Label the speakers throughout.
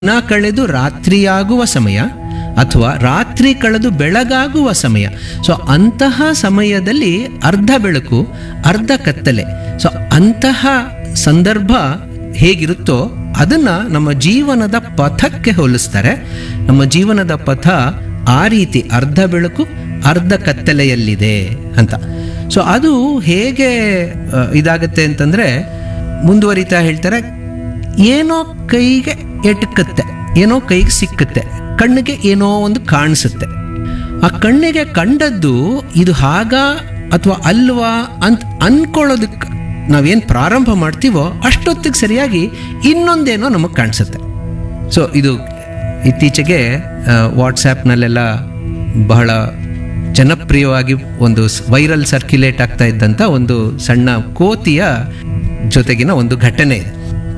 Speaker 1: ದಿನ ಕಳೆದು ರಾತ್ರಿಯಾಗುವ ಸಮಯ ಅಥವಾ ರಾತ್ರಿ ಕಳೆದು ಬೆಳಗಾಗುವ ಸಮಯ. ಸೊ ಅಂತಹ ಸಮಯದಲ್ಲಿ ಅರ್ಧ ಬೆಳಕು ಅರ್ಧ ಕತ್ತಲೆ. ಸೊ ಅಂತಹ ಸಂದರ್ಭ ಹೇಗಿರುತ್ತೋ ಅದನ್ನ ನಮ್ಮ ಜೀವನದ ಪಥಕ್ಕೆ ಹೋಲಿಸ್ತಾರೆ. ನಮ್ಮ ಜೀವನದ ಪಥ ಆ ರೀತಿ ಅರ್ಧ ಬೆಳಕು ಅರ್ಧ ಕತ್ತಲೆಯಲ್ಲಿದೆ ಅಂತ. ಸೊ ಅದು ಹೇಗೆ ಇದಾಗತ್ತೆ ಅಂತಂದ್ರೆ, ಮುಂದುವರಿತಾ ಹೇಳ್ತಾರೆ, ಏನೋ ಕೈಗೆ ಎಟಕತ್ತೆ, ಏನೋ ಕೈಗೆ ಸಿಕ್ಕತ್ತೆ, ಕಣ್ಣಿಗೆ ಏನೋ ಒಂದು ಕಾಣಿಸುತ್ತೆ. ಆ ಕಣ್ಣಿಗೆ ಕಂಡದ್ದು ಇದು ಹಾಗ ಅಥವಾ ಅಲ್ವಾ ಅಂತ ಅನ್ಕೊಳ್ಳೋದಕ್ಕೆ ನಾವೇನು ಪ್ರಾರಂಭ ಮಾಡ್ತೀವೋ ಅಷ್ಟೊತ್ತಿಗೆ ಸರಿಯಾಗಿ ಇನ್ನೊಂದೇನೋ ನಮಗೆ ಕಾಣಿಸುತ್ತೆ. ಸೊ ಇದು ಇತ್ತೀಚೆಗೆ ವಾಟ್ಸ್ಯಾಪ್ನಲ್ಲೆಲ್ಲ ಬಹಳ ಜನಪ್ರಿಯವಾಗಿ ಒಂದು ವೈರಲ್ ಸರ್ಕ್ಯುಲೇಟ್ ಆಗ್ತಾ ಇದ್ದಂಥ ಒಂದು ಸಣ್ಣ ಕೋತಿಯ ಜೊತೆಗಿನ ಒಂದು ಘಟನೆ ಇದೆ.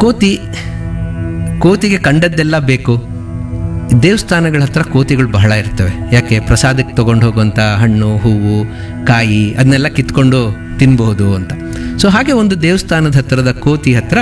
Speaker 1: ಕೋತಿಗೆ ಕಂಡದ್ದೆಲ್ಲ ಬೇಕು. ದೇವಸ್ಥಾನಗಳ ಹತ್ರ ಕೋತಿಗಳು ಬಹಳ ಇರ್ತವೆ. ಯಾಕೆ? ಪ್ರಸಾದಕ್ಕೆ ತೊಗೊಂಡು ಹೋಗುವಂಥ ಹಣ್ಣು, ಹೂವು, ಕಾಯಿ ಅದನ್ನೆಲ್ಲ ಕಿತ್ಕೊಂಡು ತಿನ್ಬಹುದು ಅಂತ. ಸೊ ಹಾಗೆ ಒಂದು ದೇವಸ್ಥಾನದ ಹತ್ತಿರದ ಕೋತಿ ಹತ್ರ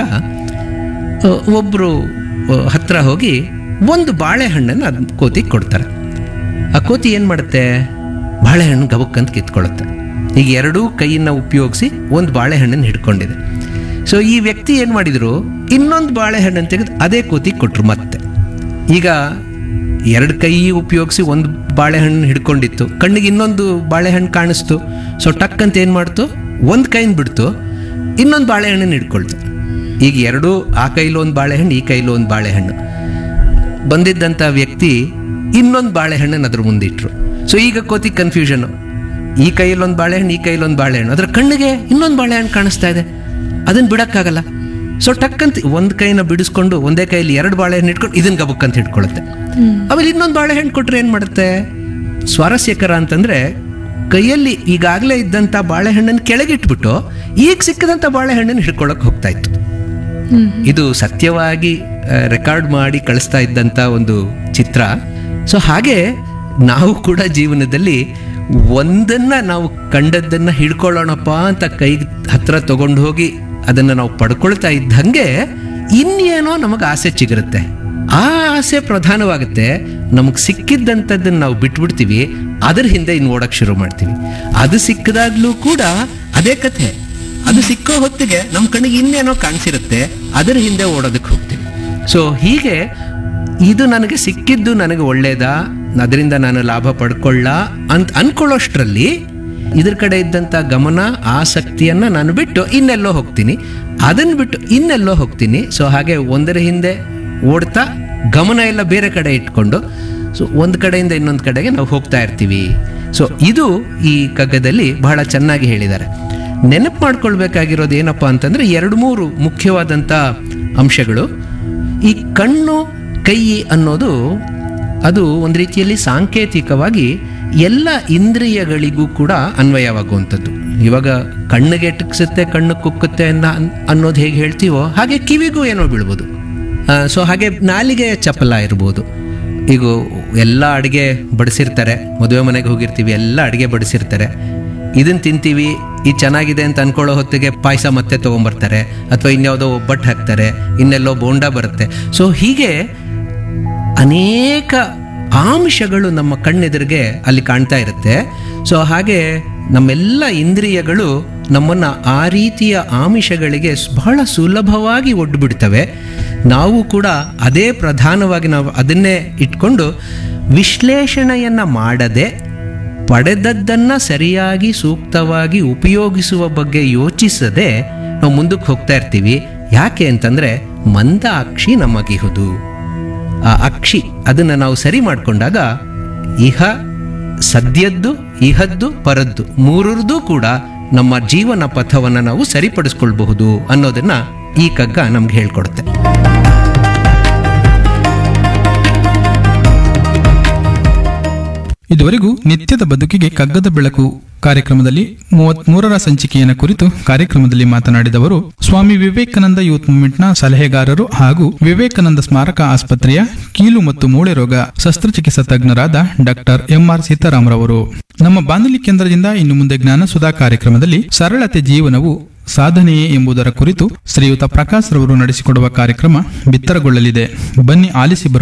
Speaker 1: ಒಬ್ಬರು ಹತ್ರ ಹೋಗಿ ಒಂದು ಬಾಳೆಹಣ್ಣನ್ನು ಅದು ಕೋತಿಗೆ ಕೊಡ್ತಾರೆ. ಆ ಕೋತಿ ಏನು ಮಾಡುತ್ತೆ? ಬಾಳೆಹಣ್ಣು ಗಬಕ್ಕಂತ ಕಿತ್ಕೊಳ್ಳುತ್ತೆ. ಈಗ ಎರಡೂ ಕೈಯನ್ನು ಉಪಯೋಗಿಸಿ ಒಂದು ಬಾಳೆಹಣ್ಣನ್ನು ಹಿಡ್ಕೊಂಡಿದೆ. ಸೊ ಈ ವ್ಯಕ್ತಿ ಏನು ಮಾಡಿದರು, ಇನ್ನೊಂದು ಬಾಳೆಹಣ್ಣನ್ನು ತೆಗೆದು ಅದೇ ಕೋತಿಗೆ ಕೊಟ್ಟರು. ಮತ್ತೆ ಈಗ ಎರಡು ಕೈ ಉಪಯೋಗಿಸಿ ಒಂದು ಬಾಳೆಹಣ್ಣು ಹಿಡ್ಕೊಂಡಿತ್ತು, ಕಣ್ಣಿಗೆ ಇನ್ನೊಂದು ಬಾಳೆಹಣ್ಣು ಕಾಣಿಸ್ತು. ಸೊ ಟಕ್ ಅಂತ ಏನು ಮಾಡ್ತು, ಒಂದು ಕೈನ ಬಿಡ್ತು, ಇನ್ನೊಂದು ಬಾಳೆಹಣ್ಣನ್ನು ಹಿಡ್ಕೊಳ್ತು. ಈಗ ಎರಡೂ, ಆ ಕೈಲೂ ಒಂದು ಬಾಳೆಹಣ್ಣು, ಈ ಕೈಲೂ ಒಂದು ಬಾಳೆಹಣ್ಣು. ಬಂದಿದ್ದಂಥ ವ್ಯಕ್ತಿ ಇನ್ನೊಂದು ಬಾಳೆಹಣ್ಣನ್ನು ಅದ್ರ ಮುಂದಿಟ್ರು. ಸೊ ಈಗ ಕೋತಿ ಕನ್ಫ್ಯೂಷನ್, ಈ ಕೈಯಲ್ಲೊಂದು ಬಾಳೆಹಣ್ಣು, ಈ ಕೈಲೊಂದು ಬಾಳೆಹಣ್ಣು, ಅದರ ಕಣ್ಣಿಗೆ ಇನ್ನೊಂದು ಬಾಳೆಹಣ್ಣು ಕಾಣಿಸ್ತಾ ಇದೆ, ಅದನ್ನು ಬಿಡೋಕ್ಕಾಗಲ್ಲ. ಸೊ ಟಕ್ಕಂತ ಒಂದು ಕೈನ ಬಿಡಿಸ್ಕೊಂಡು ಒಂದೇ ಕೈಯಲ್ಲಿ ಎರಡು ಬಾಳೆಹಣ್ಣು ಇಟ್ಕೊಂಡು ಇದನ್ನ ಗಬಕ್ಕಂತ ಇಟ್ಕೊಳ್ಳುತ್ತೆ. ಆಮೇಲೆ ಇನ್ನೊಂದು ಬಾಳೆಹಣ್ಣು ಕೊಟ್ಟರೆ ಏನು ಮಾಡುತ್ತೆ? ಸ್ವಾರಸ್ಯಕರ ಅಂತಂದ್ರೆ, ಕೈಯಲ್ಲಿ ಈಗಾಗಲೇ ಇದ್ದಂಥ ಬಾಳೆಹಣ್ಣನ್ನು ಕೆಳಗಿಟ್ಬಿಟ್ಟು ಈಗ ಸಿಕ್ಕದಂಥ ಬಾಳೆಹಣ್ಣನ್ನು ಹಿಡ್ಕೊಳ್ಳೋಕೆ ಹೋಗ್ತಾ ಇತ್ತು. ಇದು ಸತ್ಯವಾಗಿ ರೆಕಾರ್ಡ್ ಮಾಡಿ ಕಳಿಸ್ತಾ ಇದ್ದಂಥ ಒಂದು ಚಿತ್ರ. ಸೊ ಹಾಗೆ ನಾವು ಕೂಡ ಜೀವನದಲ್ಲಿ ಒಂದನ್ನ ನಾವು ಕಂಡದ್ದನ್ನ ಹಿಡ್ಕೊಳ್ಳೋಣಪ್ಪ ಅಂತ ಕೈ ಹತ್ರ ತಗೊಂಡು ಹೋಗಿ ಅದನ್ನು ನಾವು ಪಡ್ಕೊಳ್ತಾ ಇದ್ದಂಗೆ ಇನ್ನೇನೋ ನಮಗೆ ಆಸೆ ಚಿಗುರುತ್ತೆ. ಆ ಆಸೆ ಪ್ರಧಾನವಾಗುತ್ತೆ. ನಮಗೆ ಸಿಕ್ಕಿದ್ದಂಥದ್ದನ್ನು ನಾವು ಬಿಟ್ಬಿಡ್ತೀವಿ, ಅದರ ಹಿಂದೆ ಇನ್ನು ಓಡಕ್ಕೆ ಶುರು ಮಾಡ್ತೀವಿ. ಅದು ಸಿಕ್ಕದಾಗ್ಲೂ ಕೂಡ ಅದೇ ಕಥೆ. ಅದು ಸಿಕ್ಕೋ ಹೊತ್ತಿಗೆ ನಮ್ಮ ಕಣ್ಣಿಗೆ ಇನ್ನೇನೋ ಕಾಣಿಸಿರುತ್ತೆ, ಅದರ ಹಿಂದೆ ಓಡೋದಕ್ಕೆ ಹೋಗ್ತೀವಿ. ಸೊ ಹೀಗೆ ಇದು ನನಗೆ ಸಿಕ್ಕಿದ್ದು ನನಗೆ ಒಳ್ಳೇದಾ, ಅದರಿಂದ ನಾನು ಲಾಭ ಪಡ್ಕೊಳ್ಳ ಅಂತ ಅನ್ಕೊಳ್ಳೋಷ್ಟರಲ್ಲಿ ಇದ್ರ ಕಡೆ ಇದ್ದಂಥ ಗಮನ, ಆಸಕ್ತಿಯನ್ನು ನಾನು ಬಿಟ್ಟು ಇನ್ನೆಲ್ಲೋ ಹೋಗ್ತೀನಿ, ಅದನ್ನು ಬಿಟ್ಟು ಇನ್ನೆಲ್ಲೋ ಹೋಗ್ತೀನಿ. ಸೊ ಹಾಗೆ ಒಂದರ ಹಿಂದೆ ಓಡ್ತಾ ಗಮನ ಎಲ್ಲ ಬೇರೆ ಕಡೆ ಇಟ್ಕೊಂಡು ಸೊ ಒಂದು ಕಡೆಯಿಂದ ಇನ್ನೊಂದು ಕಡೆಗೆ ನಾವು ಹೋಗ್ತಾ ಇರ್ತೀವಿ. ಸೊ ಇದು ಈ ಕಗ್ಗದಲ್ಲಿ ಬಹಳ ಚೆನ್ನಾಗಿ ಹೇಳಿದ್ದಾರೆ. ನೆನಪು ಮಾಡ್ಕೊಳ್ಬೇಕಾಗಿರೋದು ಏನಪ್ಪ ಅಂತಂದರೆ, 2-3 ಮುಖ್ಯವಾದಂಥ ಅಂಶಗಳು. ಈ ಕಣ್ಣು, ಕೈ ಅನ್ನೋದು ಅದು ಒಂದು ರೀತಿಯಲ್ಲಿ ಸಾಂಕೇತಿಕವಾಗಿ ಎಲ್ಲ ಇಂದ್ರಿಯಗಳಿಗೂ ಕೂಡ ಅನ್ವಯವಾಗುವಂಥದ್ದು. ಇವಾಗ ಕಣ್ಣಿಗೆ ಎಟಕ್ಸುತ್ತೆ, ಕಣ್ಣು ಕುಕ್ಕುತ್ತೆ ಅನ್ನೋದು ಹೇಗೆ ಹೇಳ್ತೀವೋ ಹಾಗೆ ಕಿವಿಗೂ ಏನೋ ಬೀಳ್ಬೋದು. ಸೊ ಹಾಗೆ ನಾಲಿಗೆ ಚಪಲ ಇರ್ಬೋದು. ಈಗ ಎಲ್ಲ ಅಡುಗೆ ಬಡಿಸಿರ್ತಾರೆ, ಮದುವೆ ಮನೆಗೆ ಹೋಗಿರ್ತೀವಿ, ಎಲ್ಲ ಅಡುಗೆ ಬಡಿಸಿರ್ತಾರೆ, ಇದನ್ನು ತಿಂತೀವಿ, ಇದು ಚೆನ್ನಾಗಿದೆ ಅಂತ ಅನ್ಕೊಳ್ಳೋ ಹೊತ್ತಿಗೆ ಪಾಯಸ ಮತ್ತೆ ತೊಗೊಂಬರ್ತಾರೆ, ಅಥವಾ ಇನ್ಯಾವುದೋ ಒಬ್ಬಟ್ಟು ಹಾಕ್ತಾರೆ, ಇನ್ನೆಲ್ಲೋ ಬೋಂಡ ಬರುತ್ತೆ. ಸೊ ಹೀಗೆ ಅನೇಕ ಆಮಿಷಗಳು ನಮ್ಮ ಕಣ್ಣೆದುರಿಗೆ ಅಲ್ಲಿ ಕಾಣ್ತಾ ಇರುತ್ತೆ. ಸೊ ಹಾಗೆ ನಮ್ಮೆಲ್ಲ ಇಂದ್ರಿಯಗಳು ನಮ್ಮನ್ನು ಆ ರೀತಿಯ ಆಮಿಷಗಳಿಗೆ ಬಹಳ ಸುಲಭವಾಗಿ ಒಡ್ಡುಬಿಡ್ತವೆ. ನಾವು ಕೂಡ ಅದೇ ಪ್ರಧಾನವಾಗಿ ನಾವು ಅದನ್ನೇ ಇಟ್ಕೊಂಡು ವಿಶ್ಲೇಷಣೆಯನ್ನು ಮಾಡದೆ ಪಡೆದದ್ದನ್ನು ಸರಿಯಾಗಿ ಸೂಕ್ತವಾಗಿ ಉಪಯೋಗಿಸುವ ಬಗ್ಗೆ ಯೋಚಿಸದೆ ನಾವು ಮುಂದಕ್ಕೆ ಹೋಗ್ತಾ ಇರ್ತೀವಿ. ಯಾಕೆ ಅಂತಂದರೆ, ಮಂದ ಅಕ್ಷಿ ನಮಗಿಹುದು. ಆ ಅಕ್ಷಿ ಅದನ್ನು ನಾವು ಸರಿ ಮಾಡಿಕೊಂಡಾಗ ಇಹ ಸದ್ಯದ್ದು, ಇಹದ್ದು, ಪರದ್ದು ಮೂರರದ್ದು ಕೂಡ ನಮ್ಮ ಜೀವನ ಪಥವನ್ನು ನಾವು ಸರಿಪಡಿಸ್ಕೊಳ್ಬಹುದು ಅನ್ನೋದನ್ನ ಈ ಕಗ್ಗ ನಮ್ಗೆ ಹೇಳ್ಕೊಡುತ್ತೆ.
Speaker 2: ಇದುವರೆಗೂ ನಿತ್ಯದ ಬದುಕಿಗೆ ಕಗ್ಗದ ಬೆಳಕು ಕಾರ್ಯಕ್ರಮದಲ್ಲಿ 33ರ ಸಂಚಿಕೆಯನ್ನು ಕುರಿತು ಕಾರ್ಯಕ್ರಮದಲ್ಲಿ ಮಾತನಾಡಿದವರು ಸ್ವಾಮಿ ವಿವೇಕಾನಂದ ಯೂತ್ ಮೂವ್ಮೆಂಟ್ನ ಸಲಹೆಗಾರರು ಹಾಗೂ ವಿವೇಕಾನಂದ ಸ್ಮಾರಕ ಆಸ್ಪತ್ರೆಯ ಕೀಲು ಮತ್ತು ಮೂಳೆ ರೋಗ ಶಸ್ತ್ರಚಿಕಿತ್ಸಾ ತಜ್ಞರಾದ ಡಾಕ್ಟರ್ ಎಂಆರ್ ಸೀತಾರಾಮರವರು. ನಮ್ಮ ಬಾನುಲಿ ಕೇಂದ್ರದಿಂದ ಇನ್ನು ಮುಂದೆ ಜ್ಞಾನಸುಧಾ ಕಾರ್ಯಕ್ರಮದಲ್ಲಿ ಸರಳತೆ ಜೀವನವು ಸಾಧನೆಯೇ ಎಂಬುದರ ಕುರಿತು ಶ್ರೀಯುತ ಪ್ರಕಾಶ್ ರವರು ನಡೆಸಿಕೊಡುವ ಕಾರ್ಯಕ್ರಮ ಬಿತ್ತರಗೊಳ್ಳಲಿದೆ. ಬನ್ನಿ ಆಲಿಸಿ